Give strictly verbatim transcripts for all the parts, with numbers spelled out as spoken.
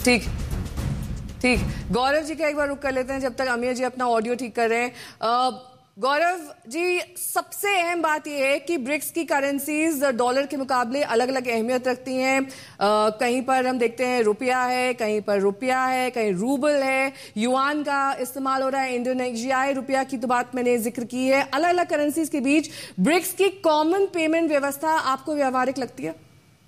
ठीक ठीक गौरव जी का एक बार रुक कर लेते हैं जब तक अमीर जी अपना ऑडियो ठीक कर रहे हैं। गौरव जी, सबसे अहम बात यह है कि ब्रिक्स की करेंसीज डॉलर के मुकाबले अलग अलग अहमियत रखती हैं। कहीं पर हम देखते हैं रुपया है, कहीं पर रुपया है, कहीं रूबल है, युआन का इस्तेमाल हो रहा है, इंडोनेशियाई रुपया की तो बात मैंने जिक्र की है। अलग अलग करेंसीज के बीच ब्रिक्स की कॉमन पेमेंट व्यवस्था आपको व्यावहारिक लगती है?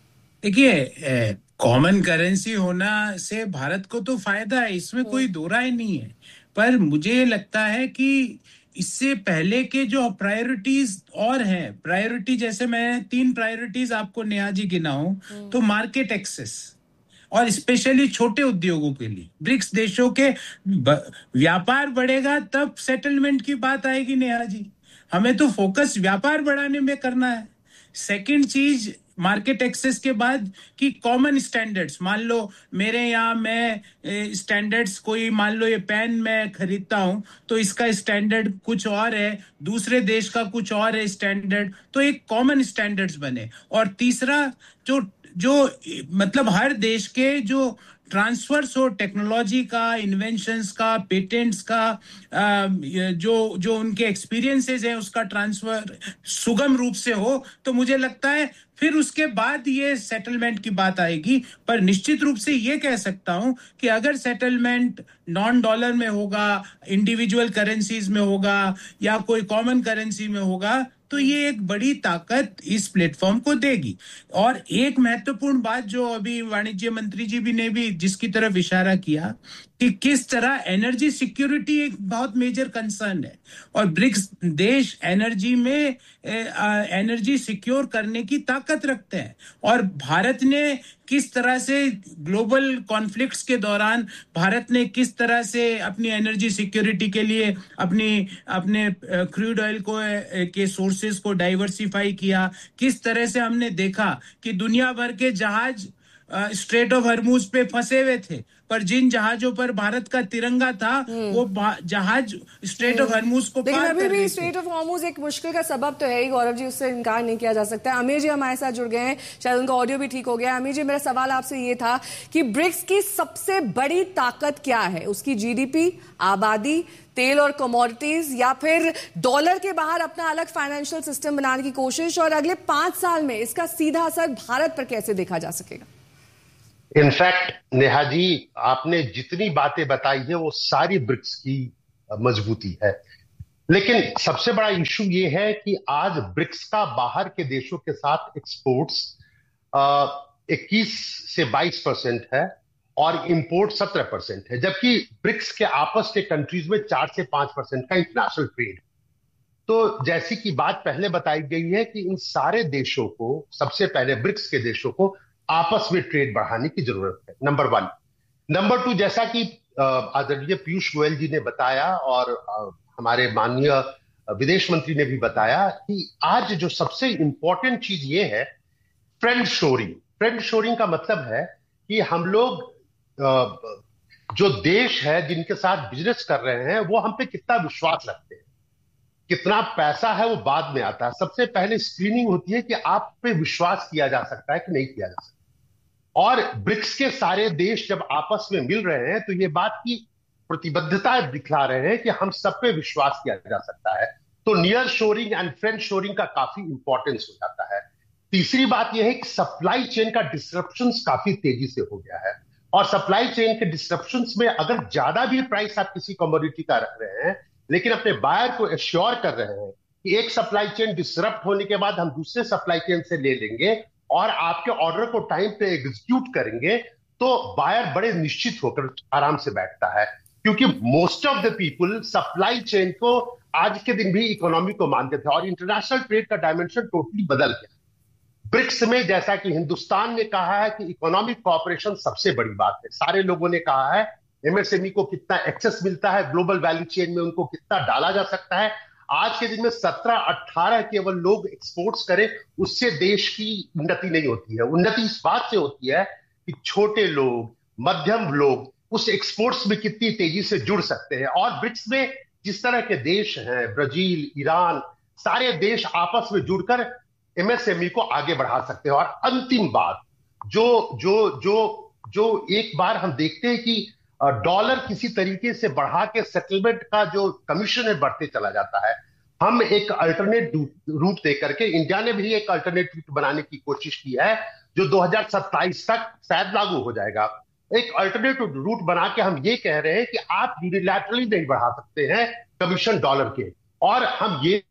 देखिए, कॉमन करेंसी होना से भारत को तो फायदा है, इसमें कोई दो राय नहीं है। पर मुझे लगता है कि इससे पहले के जो प्रायोरिटीज और हैं, प्रायोरिटी जैसे मैं तीन प्रायोरिटीज आपको नेहा जी गिनाऊं तो मार्केट एक्सेस और स्पेशली छोटे उद्योगों के लिए ब्रिक्स देशों के व्यापार बढ़ेगा तब सेटलमेंट की बात आएगी नेहा जी। हमें तो फोकस व्यापार बढ़ाने में करना है। सेकंड चीज मार्केट एक्सेस के बाद कि कॉमन स्टैंडर्ड्स, मान लो मेरे यहाँ मैं स्टैंडर्ड्स कोई मान लो ये पेन मैं खरीदता हूँ तो इसका स्टैंडर्ड कुछ और है, दूसरे देश का कुछ और है स्टैंडर्ड, तो एक कॉमन स्टैंडर्ड्स बने। और तीसरा जो जो मतलब हर देश के जो ट्रांसफर्स हो टेक्नोलॉजी का, इन्वेंशंस का, पेटेंट्स का, जो जो उनके एक्सपीरियंसेस हैं उसका ट्रांसफर सुगम रूप से हो, तो मुझे लगता है फिर उसके बाद ये सेटलमेंट की बात आएगी। पर निश्चित रूप से ये कह सकता हूं कि अगर सेटलमेंट नॉन डॉलर में होगा, इंडिविजुअल करेंसीज में होगा या कोई कॉमन करेंसी में होगा तो ये एक बड़ी ताकत इस प्लेटफॉर्म को देगी। और एक महत्वपूर्ण बात जो अभी वाणिज्य मंत्री जी भी ने भी जिसकी तरफ इशारा किया कि किस तरह एनर्जी सिक्योरिटी एक बहुत मेजर कंसर्न है और ब्रिक्स देश एनर्जी में एनर्जी सिक्योर करने की ताकत रखते हैं। और भारत ने किस तरह से ग्लोबल कॉन्फ्लिक्ट्स के दौरान भारत ने किस तरह से अपनी एनर्जी सिक्योरिटी के लिए अपनी अपने क्रूड ऑयल को के सोर्सेज को डाइवर्सिफाई किया, किस तरह से हमने देखा कि दुनिया भर के जहाज स्ट्रेट ऑफ हॉर्मुज पे फंसे हुए थे, पर जिन जहाजों पर भारत का तिरंगा था वो जहाज स्ट्रेट ऑफ हॉर्मुज को लेकिन अभी भी स्ट्रेट ऑफ हॉर्मुज एक मुश्किल का सबब तो है ही गौरव जी, उससे इनकार नहीं किया जा सकता। अमीर जी हमारे साथ जुड़ गए हैं, शायद उनका ऑडियो भी ठीक हो गया। अमीर जी, मेरा सवाल आपसे ये था कि ब्रिक्स की सबसे बड़ी ताकत क्या है? उसकी जीडीपी, आबादी, तेल और कमोडिटीज, या फिर डॉलर के बाहर अपना अलग फाइनेंशियल सिस्टम बनाने की कोशिश? और अगले पांच साल में इसका सीधा असर भारत पर कैसे देखा जा सकेगा? इनफैक्ट नेहा जी, आपने जितनी बातें बताई है वो सारी ब्रिक्स की मजबूती है। लेकिन सबसे बड़ा इशू ये है कि आज ब्रिक्स का बाहर के देशों के साथ एक्सपोर्ट्स इक्कीस से बाईस परसेंट है और इंपोर्ट सत्रह परसेंट है, जबकि ब्रिक्स के आपस के कंट्रीज में चार से पांच परसेंट का इंटरनेशनल ट्रेड। तो जैसी की बात पहले बताई गई है कि इन सारे देशों को, सबसे पहले ब्रिक्स के देशों को आपस में ट्रेड बढ़ाने की जरूरत है, नंबर वन। नंबर टू, जैसा कि आदरणीय पीयूष गोयल जी ने बताया और हमारे माननीय विदेश मंत्री ने भी बताया कि आज जो सबसे इंपॉर्टेंट चीज ये है फ्रेंड शोरिंग। फ्रेंड शोरिंग का मतलब है कि हम लोग जो देश है जिनके साथ बिजनेस कर रहे हैं वो हम पे कितना विश्वास रखते हैं। कितना पैसा है वो बाद में आता है, सबसे पहले स्क्रीनिंग होती है कि आप पे विश्वास किया जा सकता है कि नहीं किया जा सकता। और ब्रिक्स के सारे देश जब आपस में मिल रहे हैं तो ये बात की प्रतिबद्धता दिखला रहे हैं कि हम सब पे विश्वास किया जा सकता है। तो near shoring and friend shoring का काफी इंपॉर्टेंस हो जाता है। तीसरी बात यह है कि सप्लाई चेन का डिसरप्शंस काफी तेजी से हो गया है और सप्लाई चेन के डिसरप्शंस में अगर ज्यादा भी प्राइस आप किसी कमोडिटी का रख रहे हैं लेकिन अपने बायर को एश्योर कर रहे हैं कि एक सप्लाई चेन डिसरप्ट होने के बाद हम दूसरे सप्लाई चेन से ले लेंगे और आपके ऑर्डर को टाइम पे एग्जीक्यूट करेंगे, तो बायर बड़े निश्चित होकर आराम से बैठता है। क्योंकि most of the people supply chain को आज के दिन भी इकोनॉमी को मानते थे और इंटरनेशनल ट्रेड का डायमेंशन टोटली बदल गया। ब्रिक्स में जैसा कि हिंदुस्तान ने कहा है कि इकोनॉमिक कोऑपरेशन सबसे बड़ी बात है, सारे लोगों ने कहा है एमएसएमई को कितना एक्सेस मिलता है, ग्लोबल वैल्यू चेन में उनको कितना डाला जा सकता है। आज के दिन में सत्रह अठारह केवल लोग एक्सपोर्ट्स करें उससे देश की उन्नति नहीं होती है। उन्नति इस बात से होती है कि छोटे लोग, मध्यम लोग उस एक्सपोर्ट्स में कितनी तेजी से जुड़ सकते हैं। और ब्रिक्स में जिस तरह के देश हैं, ब्राजील, ईरान, सारे देश आपस में जुड़कर एमएसएमई को आगे बढ़ा सकते हैं। और अंतिम बात, जो जो जो जो एक बार हम देखते हैं कि डॉलर किसी तरीके से बढ़ा के सेटलमेंट का जो कमीशन है बढ़ते चला जाता है, हम एक अल्टरनेट रूट दे करके, इंडिया ने भी एक अल्टरनेट रूट बनाने की कोशिश की है जो दो हज़ार सत्ताईस तक शायद लागू हो जाएगा। एक अल्टरनेटिव रूट बना के हम ये कह रहे हैं कि आप यूनिलैटरली नहीं बढ़ा सकते हैं कमीशन डॉलर के, और हम ये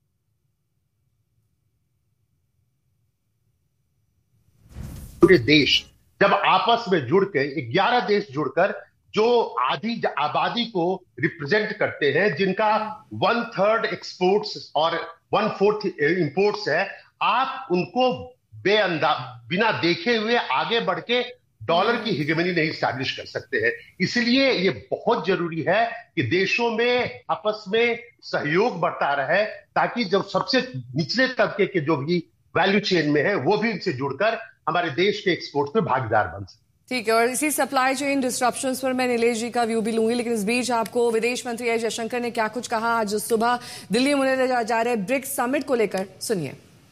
पूरे देश जब आपस में जुड़ के ग्यारह देश जुड़कर जो आधी आबादी को रिप्रेजेंट करते हैं, जिनका वन थर्ड एक्सपोर्ट्स और वन फोर्थ इंपोर्ट्स है, आप उनको बेअंदा बिना देखे हुए आगे बढ़ के डॉलर की हिगेमनी नहीं स्टैब्लिश कर सकते हैं। इसलिए ये बहुत जरूरी है कि देशों में आपस में सहयोग बढ़ता रहे, ताकि जब सबसे निचले तबके के जो भी वैल्यू चेन में है वो भी इनसे जुड़कर हमारे देश के एक्सपोर्ट में भागीदार बन सके। ठीक है, और इसी सप्लाई चेन डिस्ट्रप्शंस पर मैं नीलेश जी का व्यू भी लूंगी, लेकिन इस बीच आपको विदेश मंत्री एस जयशंकर ने क्या कुछ कहा आज सुबह दिल्ली में होने जा रहे ब्रिक्स समिट को लेकर, सुनिए।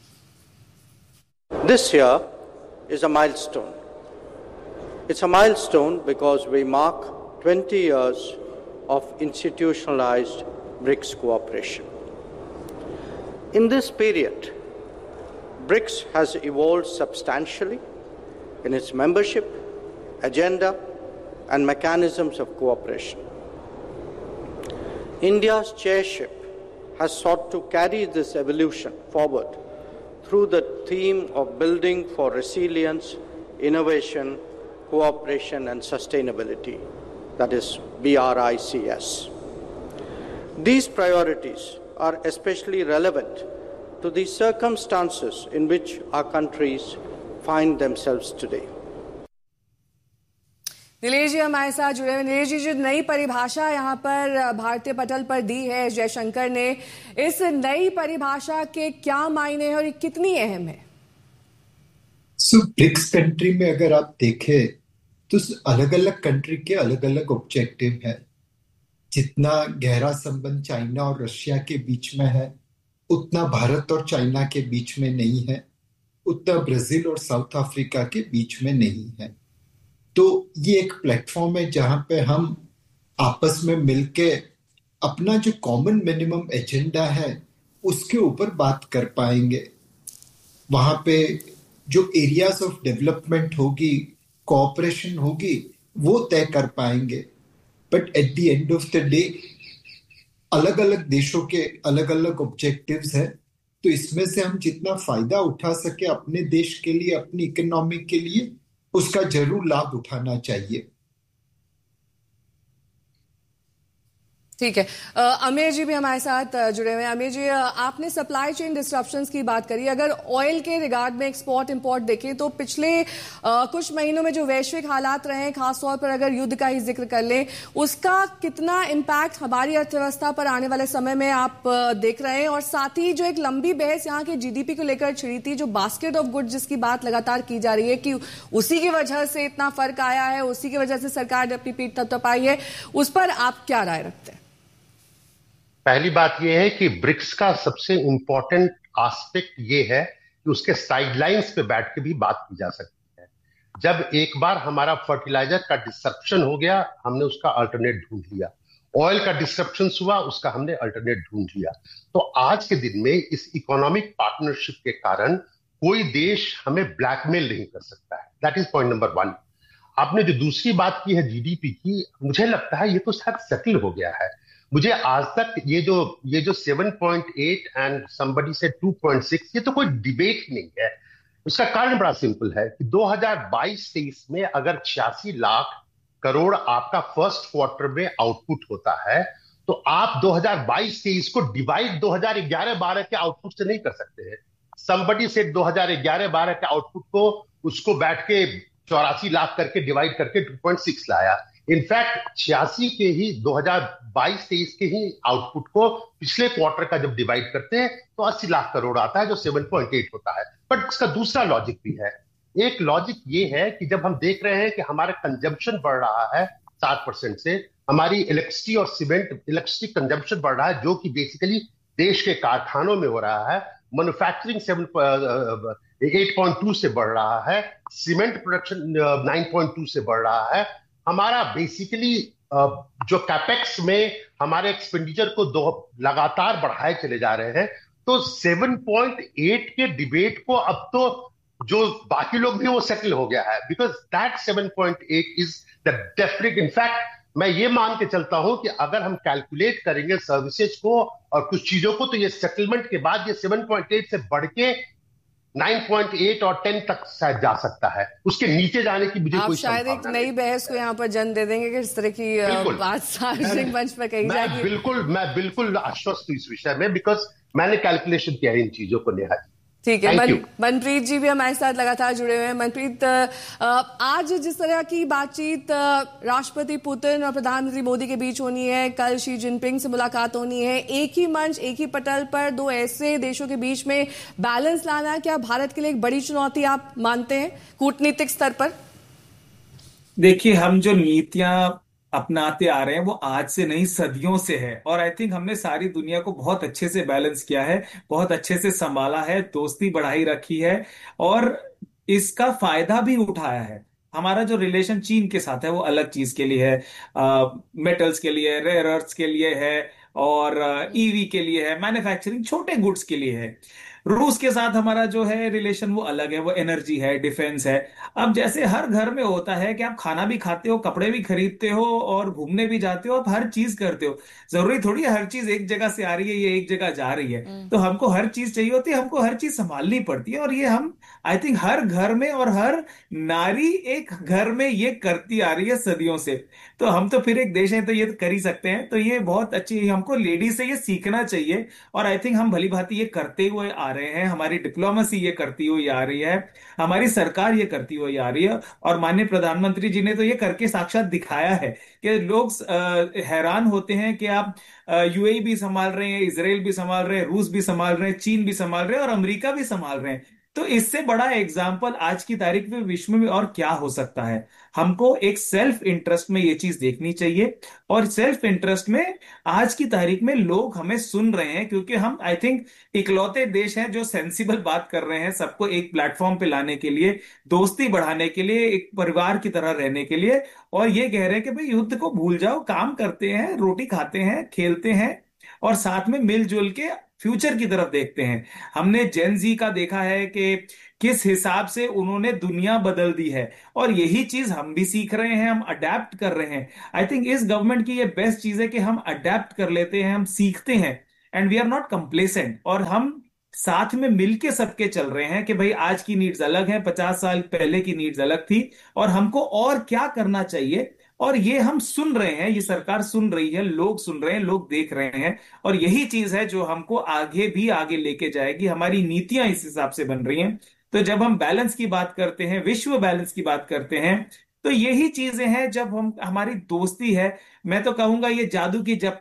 This year is a milestone. It's a milestone because we mark twenty years of institutionalized BRICS cooperation. In this period, BRICS has evolved substantially in its membership, agenda, and mechanisms of cooperation. India's chairship has sought to carry this evolution forward through the theme of building for resilience, innovation, cooperation, and sustainability, that is B R I C S. These priorities are especially relevant to the circumstances in which our countries find themselves today. Nilesh जी हमारे साथ जुड़े हुए। नीलेश जी, जो नई परिभाषा यहाँ पर भारतीय पटल पर दी है जयशंकर ने, इस नई परिभाषा के क्या मायने हैं और ये कितनी अहम है? सो ब्रिक्स कंट्री में अगर आप देखें तो अलग अलग कंट्री के अलग अलग ऑब्जेक्टिव है। जितना गहरा संबंध चाइना और रशिया के बीच में है, उतना भारत और चाइना के बीच में नहीं है, उतना ब्राजील और साउथ अफ्रीका के बीच में नहीं है। तो ये एक प्लेटफॉर्म है जहां पे हम आपस में मिलके अपना जो कॉमन मिनिमम एजेंडा है उसके ऊपर बात कर पाएंगे। वहां पे जो एरियाज ऑफ डेवलपमेंट होगी, कोऑपरेशन होगी, वो तय कर पाएंगे। But at the end of the day अलग अलग देशों के अलग अलग ऑब्जेक्टिव्स है, तो इसमें से हम जितना फायदा उठा सके अपने देश के लिए, अपनी इकोनॉमी के लिए, उसका जरूर लाभ उठाना चाहिए। ठीक है, अमीर जी भी हमारे साथ जुड़े हुए हैं। अमीर जी, आपने सप्लाई चेन डिस्ट्रप्शंस की बात करी। अगर ऑयल के रिगार्ड में एक्सपोर्ट इंपोर्ट देखें तो पिछले आ, कुछ महीनों में जो वैश्विक हालात रहे हैं, खासतौर पर अगर युद्ध का ही जिक्र कर लें, उसका कितना इम्पैक्ट हमारी अर्थव्यवस्था पर आने वाले समय में आप देख रहे हैं? और साथ ही जो एक लंबी बहस यहाँ के जीडीपी को लेकर छिड़ी थी, जो बास्केट ऑफ गुड्स जिसकी बात लगातार की जा रही है कि उसी की वजह से इतना फर्क आया है, उसी की वजह से सरकार ने अपनी पीठ थपथपाई है, उस पर आप क्या राय रखते हैं? पहली बात यह है कि ब्रिक्स का सबसे इंपॉर्टेंट एस्पेक्ट यह है कि उसके साइडलाइंस पे बैठ के भी बात की जा सकती है। जब एक बार हमारा फर्टिलाइजर का डिसरप्शन हो गया, हमने उसका अल्टरनेट ढूंढ लिया। ऑयल का डिसरप्शन हुआ, उसका हमने अल्टरनेट ढूंढ लिया। तो आज के दिन में इस इकोनॉमिक पार्टनरशिप के कारण कोई देश हमें ब्लैकमेल नहीं कर सकता है। That is point number one. आपने जो दूसरी बात की है जीडीपी की, मुझे लगता है ये तो शायद सेटल हो गया है। मुझे आज तक ये जो ये जो सात पॉइंट आठ एंड समबडी से दो पॉइंट छह, ये तो कोई डिबेट नहीं है। उसका कारण बड़ा सिंपल है कि दो हज़ार बाईस तेईस में अगर छियासी लाख करोड़ आपका फर्स्ट क्वार्टर में आउटपुट होता है, तो आप दो हज़ार बाईस तेईस को डिवाइड दो हज़ार ग्यारह बारह के आउटपुट से नहीं कर सकते हैं। समबडी से दो हज़ार ग्यारह बारह के आउटपुट को उसको बैठ के चौरासी लाख करके डिवाइड करके दो पॉइंट छह लाया। इनफैक्ट छियासी के ही दो हज़ार बाईस तेईस के ही आउटपुट को पिछले क्वार्टर का जब डिवाइड करते हैं तो अस्सी लाख करोड़ आता है, जो सात पॉइंट आठ होता है। बट इसका दूसरा लॉजिक भी है। एक लॉजिक ये है कि जब हम देख रहे हैं कि हमारा कंजम्पशन बढ़ रहा है सात परसेंट से, हमारी इलेक्ट्रिसिटी और सीमेंट इलेक्ट्रिसिटी कंजम्पशन बढ़ रहा है, जो कि बेसिकली देश के कारखानों में हो रहा है। Manufacturing seven eight point two से बढ़ रहा है, cement production nine point two से बढ़ रहा है। हमारा बेसिकली जो कैपेक्स में हमारे एक्सपेंडिचर को दो लगातार बढ़ाए चले जा रहे हैं। तो सेवन पॉइंट एट के डिबेट को अब तो जो बाकी लोग भी वो सेटल हो गया है, because that seven point eight is the definite. In fact मैं ये मान के चलता हूं कि अगर हम कैलकुलेट करेंगे सर्विसेज को और कुछ चीजों को, तो ये सेटलमेंट के बाद ये सेवन पॉइंट एट से बढ़ के नाइन पॉइंट एट और टेन तक शायद जा सकता है। उसके नीचे जाने की मुझे आप कोई शायद एक नई बहस को यहाँ पर जन्म दे देंगे कि इस तरह की बात सार्वजनिक मंच पर कही जाएगी। बिल्कुल, मैं बिल्कुल आश्वस्त हूँ इस विषय में, बिकॉज मैंने कैलकुलेशन किया है इन चीजों को। नेहा जी ठीक है। मन, मनप्रीत जी भी हमारे साथ लगातार जुड़े हुए हैं। मनप्रीत, आज जिस तरह की बातचीत राष्ट्रपति पुतिन और प्रधानमंत्री मोदी के बीच होनी है, कल शी जिनपिंग से मुलाकात होनी है, एक ही मंच एक ही पटल पर दो ऐसे देशों के बीच में बैलेंस लाना क्या भारत के लिए एक बड़ी चुनौती आप मानते हैं कूटनीतिक स्तर पर? देखिए, हम जो नीतियां अपनाते आ रहे हैं वो आज से नहीं सदियों से है, और आई थिंक हमने सारी दुनिया को बहुत अच्छे से बैलेंस किया है, बहुत अच्छे से संभाला है, दोस्ती बढ़ाई रखी है और इसका फायदा भी उठाया है। हमारा जो रिलेशन चीन के साथ है वो अलग चीज के लिए है, मेटल्स के लिए, रेयर अर्थ्स के लिए है और ईवी के लिए है, मैन्युफैक्चरिंग छोटे गुड्स के लिए है। रूस के साथ हमारा जो है रिलेशन वो अलग है, वो एनर्जी है, डिफेंस है। अब जैसे हर घर में होता है कि आप खाना भी खाते हो, कपड़े भी खरीदते हो और घूमने भी जाते हो, आप हर चीज करते हो। जरूरी थोड़ी है हर चीज एक जगह से आ रही है, ये एक जगह जा रही है। तो हमको हर चीज चाहिए होती है, हमको हर चीज संभालनी पड़ती है, और ये हम आई थिंक हर घर में और हर नारी एक घर में ये करती आ रही है सदियों से। तो हम तो फिर एक देश है तो ये कर ही सकते हैं। तो ये बहुत अच्छी, हमको लेडीज से ये सीखना चाहिए और आई थिंक हम भली भांति ये करते हुए आ रहे हैं। हमारी डिप्लोमेसी ये करती हुई आ रही है, हमारी सरकार ये करती हुई आ रही है, और माननीय प्रधानमंत्री जी ने तो ये करके साक्षात दिखाया है कि लोग हैरान होते हैं कि आप यूएई भी संभाल रहे हैं, इजराइल भी संभाल रहे हैं, रूस भी संभाल रहे हैं, चीन भी संभाल रहे हैं और अमेरिका भी संभाल रहे हैं। तो इससे बड़ा एग्जाम्पल आज की तारीख में विश्व में और क्या हो सकता है। हमको एक सेल्फ इंटरेस्ट में ये चीज देखनी चाहिए, और सेल्फ इंटरेस्ट में आज की तारीख में लोग हमें सुन रहे हैं, क्योंकि हम आई थिंक इकलौते देश हैं जो सेंसिबल बात कर रहे हैं, सबको एक प्लेटफॉर्म पे लाने के लिए, दोस्ती बढ़ाने के लिए, एक परिवार की तरह रहने के लिए, और ये कह रहे हैं कि भाई युद्ध को भूल जाओ, काम करते हैं, रोटी खाते हैं, खेलते हैं और साथ में मिलजुल के फ्यूचर की तरफ देखते हैं। हमने जेन जी का देखा है कि किस हिसाब से उन्होंने दुनिया बदल दी है, और यही चीज हम भी सीख रहे हैं, हम अडेप्ट कर रहे हैं। आई थिंक इस गवर्नमेंट की ये बेस्ट चीज है कि हम अडेप्ट कर लेते हैं, हम सीखते हैं and we are not complacent, और हम साथ में मिलके सबके चल रहे हैं कि भाई आज की नीड्स अलग है, पचास साल पहले की नीड्स अलग थी, और हमको और क्या करना चाहिए। और ये हम सुन रहे हैं, ये सरकार सुन रही है, लोग सुन रहे हैं, लोग देख रहे हैं, और यही चीज है जो हमको आगे भी आगे लेके जाएगी। हमारी नीतियां इस हिसाब से बन रही हैं। तो जब हम बैलेंस की बात करते हैं, विश्व बैलेंस की बात करते हैं, तो यही चीजें हैं। जब हम हमारी दोस्ती है, मैं तो कहूंगा ये जादू की जब